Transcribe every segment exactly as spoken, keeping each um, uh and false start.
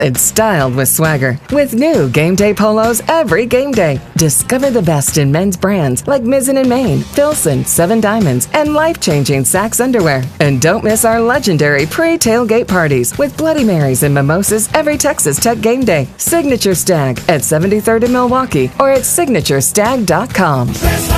It's styled with swagger, with new game day polos every game day. Discover the best in men's brands like Mizzen and Main, Filson, Seven Diamonds, and life-changing Saks underwear. And don't miss our legendary pre-tailgate parties with Bloody Marys and mimosas every Texas Tech game day. Signature Stag at seventy-third in Milwaukee or at signature stag dot com.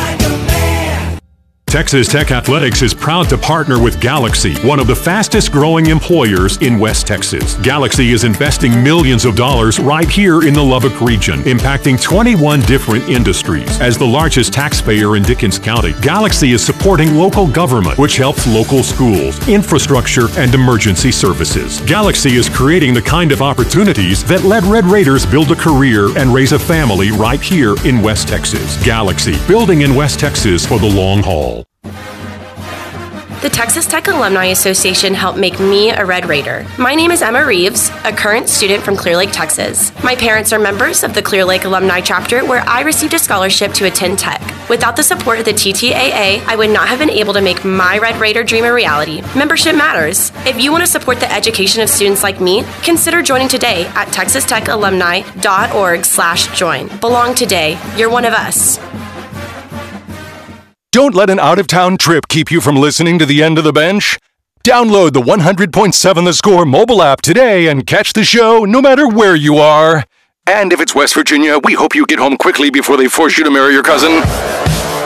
Texas Tech Athletics is proud to partner with Galaxy, one of the fastest growing employers in West Texas. Galaxy is investing millions of dollars right here in the Lubbock region, impacting twenty-one different industries. As the largest taxpayer in Dickens County, Galaxy is supporting local government, which helps local schools, infrastructure, and emergency services. Galaxy is creating the kind of opportunities that let Red Raiders build a career and raise a family right here in West Texas. Galaxy, building in West Texas for the long haul. The Texas Tech Alumni Association helped make me a Red Raider. My name is Emma Reeves, a current student from Clear Lake, Texas. My parents are members of the Clear Lake Alumni Chapter, where I received a scholarship to attend Tech. Without the support of the T T A A, I would not have been able to make my Red Raider dream a reality. Membership matters. If you want to support the education of students like me, consider joining today at texas tech alumni dot org slash join. Belong today. You're one of us. Don't let an out-of-town trip keep you from listening to the end of the bench. Download the one hundred point seven The Score mobile app today and catch the show no matter where you are. And if it's West Virginia, we hope you get home quickly before they force you to marry your cousin.